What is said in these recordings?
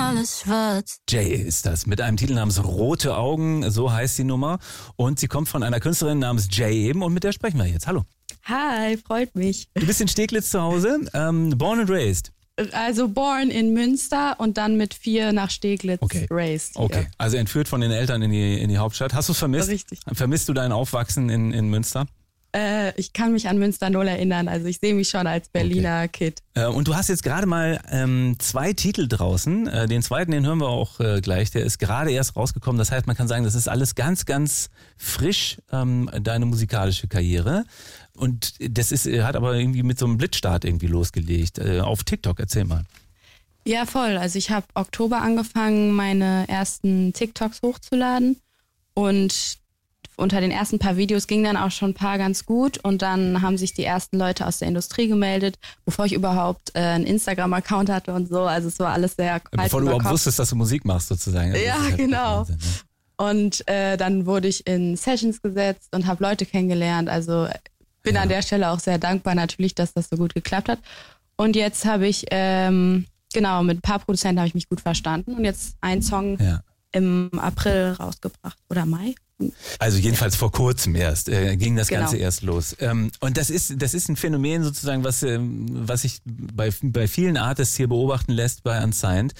alles wird. Jay ist das, mit einem Titel namens Rote Augen, so heißt die Nummer. Und sie kommt von einer Künstlerin namens Jay eben und mit der sprechen wir jetzt. Hallo. Hi, freut mich. Du bist in Steglitz zu Hause, born and raised. Also born in Münster und dann mit 4 nach Steglitz raised. Hier. Okay, also entführt von den Eltern in die Hauptstadt. Hast du es vermisst? Richtig. Vermisst du dein Aufwachsen in Münster? Ich kann mich an Münster 0 erinnern, also ich sehe mich schon als Berliner Kid. Und du hast jetzt gerade mal 2 Titel draußen. Den zweiten, den hören wir auch gleich, der ist gerade erst rausgekommen. Das heißt, man kann sagen, das ist alles ganz, ganz frisch, deine musikalische Karriere. Und das hat aber irgendwie mit so einem Blitzstart irgendwie losgelegt. Auf TikTok, erzähl mal. Ja, voll. Also ich habe Oktober angefangen, meine ersten TikToks hochzuladen und unter den ersten paar Videos ging dann auch schon ein paar ganz gut und dann haben sich die ersten Leute aus der Industrie gemeldet, bevor ich überhaupt einen Instagram-Account hatte und so. Also es war alles sehr kalt. Bevor du überhaupt wusstest, dass du Musik machst sozusagen. Also ja, genau. Wahnsinn, ne? Und dann wurde ich in Sessions gesetzt und habe Leute kennengelernt. Also bin an der Stelle auch sehr dankbar natürlich, dass das so gut geklappt hat. Und jetzt habe ich, mit ein paar Produzenten habe ich mich gut verstanden und jetzt einen Song im April rausgebracht oder Mai. Also jedenfalls vor kurzem erst ging das Ganze erst los. Und das ist ein Phänomen sozusagen, was sich bei vielen Artists hier beobachten lässt bei Unsigned.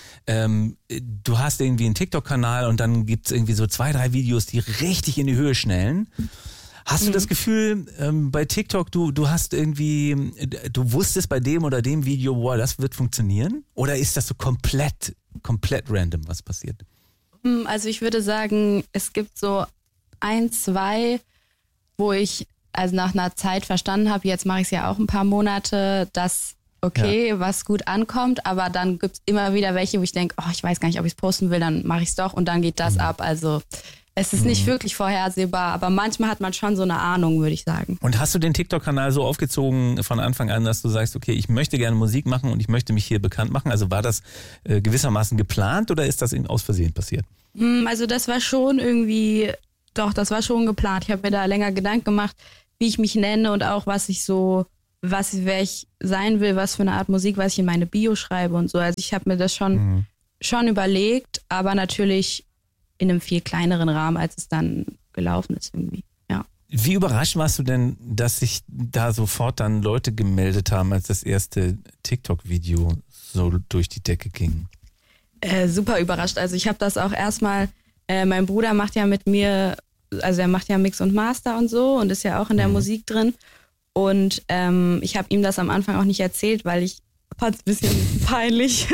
Du hast irgendwie einen TikTok-Kanal und dann gibt's irgendwie so 2, 3 Videos, die richtig in die Höhe schnellen. Hast du das Gefühl, bei TikTok, du hast irgendwie, du wusstest bei dem oder dem Video, boah, das wird funktionieren? Oder ist das so komplett random, was passiert? Also ich würde sagen, es gibt so 1, 2, wo ich also nach einer Zeit verstanden habe, jetzt mache ich es ja auch ein paar Monate, dass was gut ankommt, aber dann gibt es immer wieder welche, wo ich denke, ich weiß gar nicht, ob ich es posten will, dann mache ich es doch und dann geht das ab. Also es ist nicht wirklich vorhersehbar, aber manchmal hat man schon so eine Ahnung, würde ich sagen. Und hast du den TikTok-Kanal so aufgezogen von Anfang an, dass du sagst, okay, ich möchte gerne Musik machen und ich möchte mich hier bekannt machen? Also war das gewissermaßen geplant oder ist das aus Versehen passiert? Also das war schon irgendwie... Doch, das war schon geplant. Ich habe mir da länger Gedanken gemacht, wie ich mich nenne und auch wer ich sein will, was für eine Art Musik, was ich in meine Bio schreibe und so. Also ich habe mir das schon überlegt, aber natürlich in einem viel kleineren Rahmen, als es dann gelaufen ist irgendwie. Ja. Wie überrascht warst du denn, dass sich da sofort dann Leute gemeldet haben, als das erste TikTok-Video so durch die Decke ging? Super überrascht. Also ich habe das auch erstmal, mein Bruder macht ja mit mir, also er macht ja Mix und Master und so und ist ja auch in der Musik drin. Und ich habe ihm das am Anfang auch nicht erzählt, weil ich fand es ein bisschen peinlich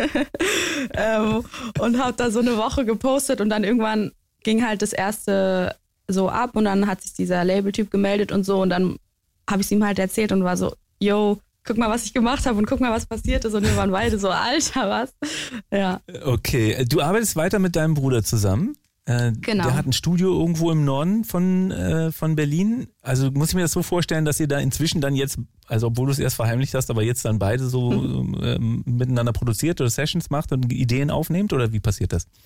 und habe da so eine Woche gepostet und dann irgendwann ging halt das erste so ab und dann hat sich dieser Labeltyp gemeldet und so und dann habe ich es ihm halt erzählt und war so, yo, guck mal, was ich gemacht habe und guck mal, was passiert ist und wir waren beide so, Alter, was? Ja. Okay, du arbeitest weiter mit deinem Bruder zusammen? Genau. Der hat ein Studio irgendwo im Norden von Berlin. Also muss ich mir das so vorstellen, dass ihr da inzwischen dann jetzt, also obwohl du es erst verheimlicht hast, aber jetzt dann beide so miteinander produziert oder Sessions macht und Ideen aufnehmt oder wie passiert das?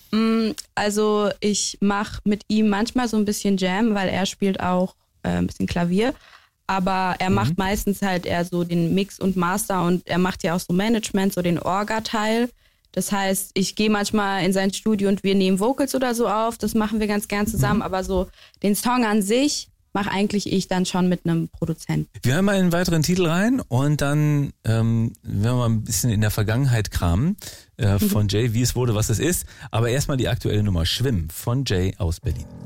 Also ich mache mit ihm manchmal so ein bisschen Jam, weil er spielt auch ein bisschen Klavier. Aber er macht meistens halt eher so den Mix und Master und er macht ja auch so Management, so den Orga-Teil. Das heißt, ich gehe manchmal in sein Studio und wir nehmen Vocals oder so auf. Das machen wir ganz gern zusammen. Aber so den Song an sich mache eigentlich ich dann schon mit einem Produzenten. Wir hören mal in einen weiteren Titel rein und dann werden wir mal ein bisschen in der Vergangenheit kramen von Jay, wie es wurde, was es ist. Aber erstmal die aktuelle Nummer Schwimmen von Jay aus Berlin.